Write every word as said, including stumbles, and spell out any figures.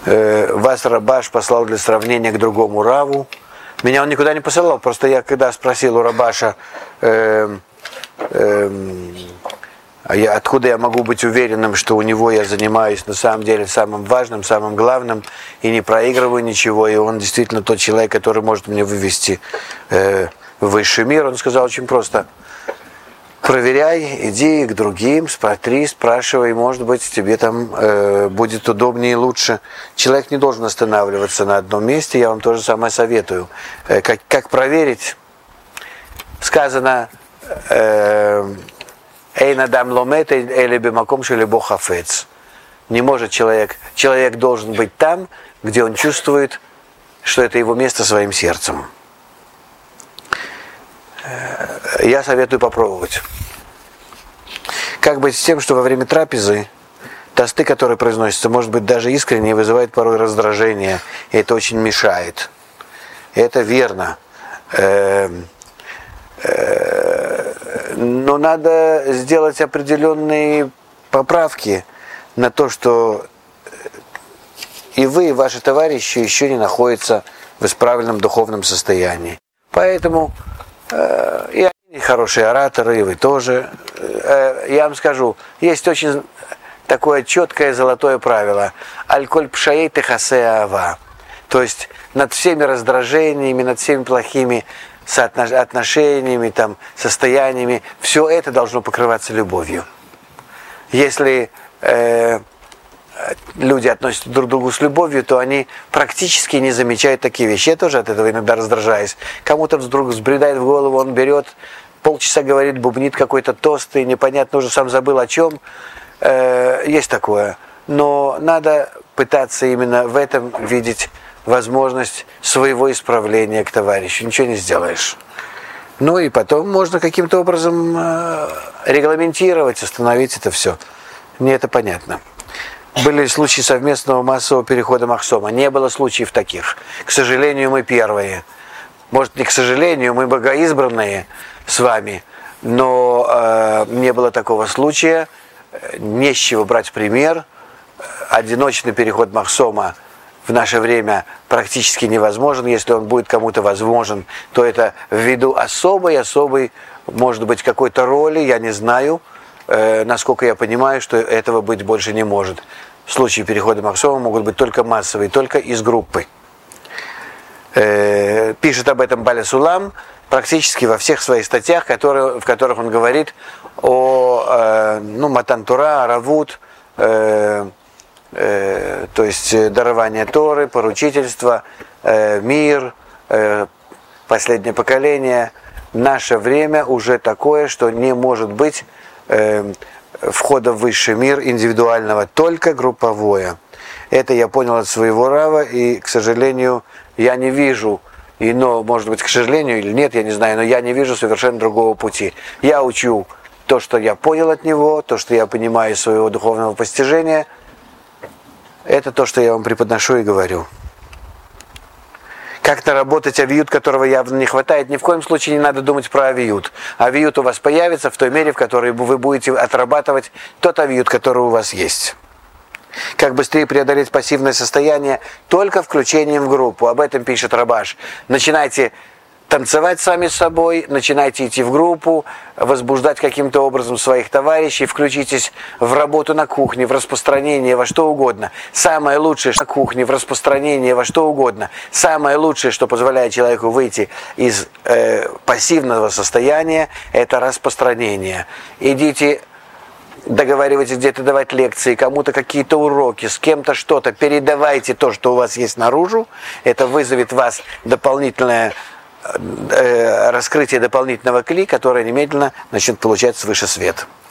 э, вас Рабаш послал для сравнения к другому Раву. Меня он никуда не посылал, просто я когда спросил у Рабаша, э, э, а я, откуда я могу быть уверенным, что у него я занимаюсь на самом деле самым важным, самым главным, и не проигрываю ничего, и он действительно тот человек, который может мне вывести э, в высший мир. Он сказал очень просто: проверяй, иди к другим, смотри, спрашивай, может быть, тебе там э, будет удобнее и лучше. Человек не должен останавливаться на одном месте, я вам тоже самое советую. Э, как, как проверить? Сказано: э, «Эйн адам ломет эли бимаком шелибо хафец». Не может человек, человек должен быть там, где он чувствует, что это его место своим сердцем. Я советую попробовать. Как быть с тем, что во время трапезы тосты, которые произносятся, может быть, даже искренне, вызывают порой раздражение, и это очень мешает. Это верно. Но надо сделать определенные поправки на то, что и вы, и ваши товарищи еще не находятся в исправленном духовном состоянии. Поэтому э, и они хорошие ораторы, и вы тоже. Э, я вам скажу, есть очень такое четкое золотое правило: «Аль-коль пшаей техасе ава». То есть над всеми раздражениями, над всеми плохими отношениями, там, состояниями, все это должно покрываться любовью. Если э, люди относятся друг к другу с любовью, то они практически не замечают такие вещи. Я тоже от этого иногда раздражаюсь. Кому-то вдруг взбредает в голову, он берет, полчаса говорит, бубнит какой-то тост, и непонятно, уже сам забыл о чем. Э, есть такое. Но надо пытаться именно в этом видеть возможность своего исправления к товарищу. Ничего не сделаешь. Ну и потом можно каким-то образом э, регламентировать, остановить это все. Мне это понятно. Были случаи совместного массового перехода Махсома. Не было случаев таких. К сожалению, мы первые. Может, не к сожалению, мы богоизбранные с вами, но э, не было такого случая. Не с чего брать пример. Одиночный переход Махсома в наше время практически невозможен. Если он будет кому-то возможен, то это ввиду особой-особой, может быть, какой-то роли, я не знаю, э, насколько я понимаю, что этого быть больше не может. Случаи перехода Махсома могут быть только массовые, только из группы. Э, пишет об этом Баля Сулам практически во всех своих статьях, которые, в которых он говорит о э, ну, Матан Тора, Аравут, э, Э, то есть дарование Торы, поручительство, э, мир, э, последнее поколение. Наше время уже такое, что не может быть э, входа в высший мир индивидуального, только групповое. Это я понял от своего рава, и, к сожалению, я не вижу, и, но, может быть, к сожалению или нет, я не знаю, но я не вижу совершенно другого пути. Я учу то, что я понял от него, то, что я понимаю из своего духовного постижения. Это то, что я вам преподношу и говорю. Как наработать авиют, которого явно не хватает? Ни в коем случае не надо думать про авиют. Авиют у вас появится в той мере, в которой вы будете отрабатывать тот авиют, который у вас есть. Как быстрее преодолеть пассивное состояние? Только включением в группу. Об этом пишет Рабаш. Начинайте танцевать сами с собой, начинайте идти в группу, возбуждать каким-то образом своих товарищей, включитесь в работу на кухне, в распространение, во что угодно. Самое лучшее на кухне, в распространение, во что угодно. Самое лучшее, что позволяет человеку выйти из э, пассивного состояния, это распространение. Идите, договаривайтесь где-то давать лекции, кому-то какие-то уроки, с кем-то что-то, передавайте то, что у вас есть наружу. Это вызовет в вас дополнительное раскрытие дополнительного кли, которое немедленно начнет получать свыше свет.